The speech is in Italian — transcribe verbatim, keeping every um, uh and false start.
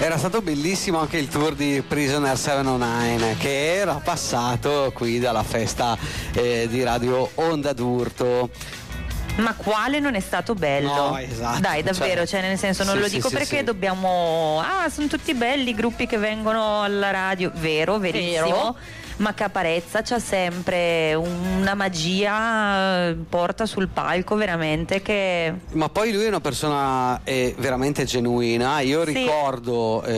Era stato bellissimo anche il tour di Prisoner settecentonove che era passato qui dalla festa eh, di Radio Onda d'Urto. Ma quale non è stato bello? No, esatto. Dai, davvero, cioè, cioè nel senso non sì, lo sì, dico sì, perché sì. dobbiamo... Ah, sono tutti belli i gruppi che vengono alla radio, vero, verissimo. Vero. Ma Caparezza c'ha sempre una magia, porta sul palco veramente che... Ma poi lui è una persona eh, veramente genuina. Io Sì. ricordo eh,